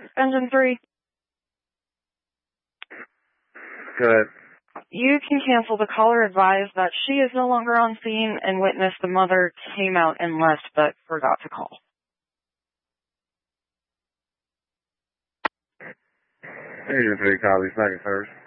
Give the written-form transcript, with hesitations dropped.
Engine 3. Good. You can cancel. The caller advised that she is no longer on scene and witnessed the mother came out and left but forgot to call. Engine 3 copies, second service.